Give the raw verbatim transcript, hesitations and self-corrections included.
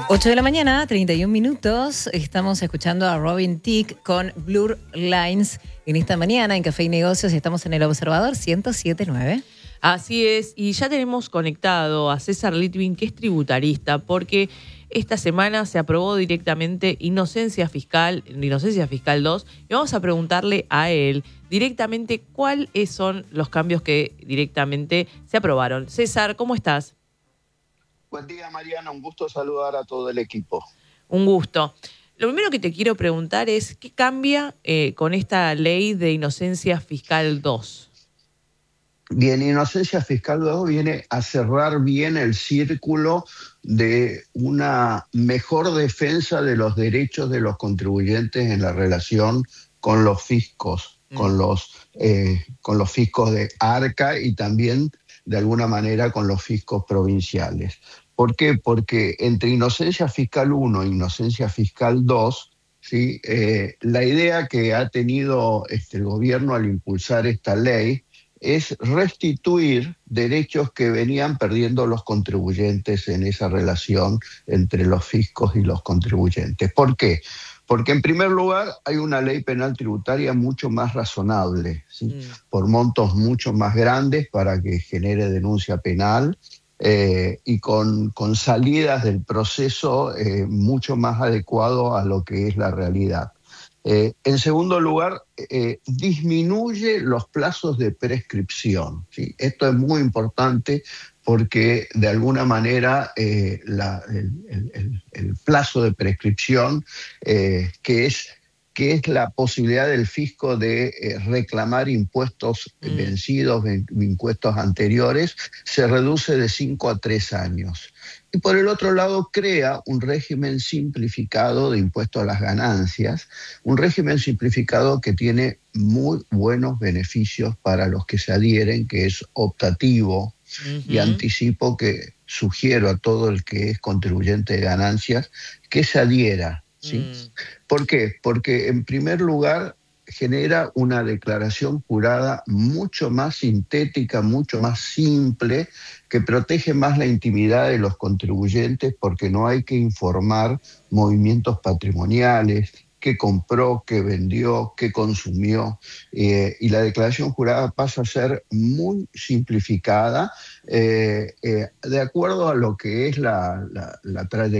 ocho de la mañana, treinta y un minutos. Estamos escuchando a Robin Thicke con Blur Lines en esta mañana en Café y Negocios. Estamos en El Observador ciento siete punto nueve. Así es, y ya tenemos conectado a César Litvin, que es tributarista, porque esta semana se aprobó directamente Inocencia Fiscal, Inocencia Fiscal dos, y vamos a preguntarle a él directamente cuáles son los cambios que directamente se aprobaron. César, ¿cómo estás? Buen día, Mariana. Un gusto saludar a todo el equipo. Un gusto. Lo primero que te quiero preguntar es, ¿qué cambia eh, con esta ley de Inocencia Fiscal dos? Bien, Inocencia Fiscal dos viene a cerrar bien el círculo de una mejor defensa de los derechos de los contribuyentes en la relación con los fiscos, mm. con los, eh, con los fiscos de Arca y también de alguna manera con los fiscos provinciales. ¿Por qué? Porque entre Inocencia Fiscal uno e Inocencia Fiscal dos, ¿sí? eh, la idea que ha tenido este, el gobierno al impulsar esta ley es restituir derechos que venían perdiendo los contribuyentes en esa relación entre los fiscos y los contribuyentes. ¿Por qué? Porque en primer lugar hay una ley penal tributaria mucho más razonable, ¿sí? mm. por montos mucho más grandes para que genere denuncia penal eh, y con, con salidas del proceso eh, mucho más adecuado a lo que es la realidad. Eh, en segundo lugar, eh, disminuye los plazos de prescripción, ¿sí? Esto es muy importante porque de alguna manera eh, la, el, el, el plazo de prescripción, eh, que, es, que es la posibilidad del fisco de eh, reclamar impuestos mm. vencidos, impuestos anteriores, se reduce de cinco a tres años. Y por el otro lado crea un régimen simplificado de impuesto a las ganancias, un régimen simplificado que tiene muy buenos beneficios para los que se adhieren, que es optativo, uh-huh. y anticipo que sugiero a todo el que es contribuyente de ganancias que se adhiera, ¿sí? Mm. ¿Por qué? Porque en primer lugar genera una declaración jurada mucho más sintética, mucho más simple, que protege más la intimidad de los contribuyentes porque no hay que informar movimientos patrimoniales, qué compró, qué vendió, qué consumió, eh, y la declaración jurada pasa a ser muy simplificada eh, eh, de acuerdo a lo que es la, la, la trayectoria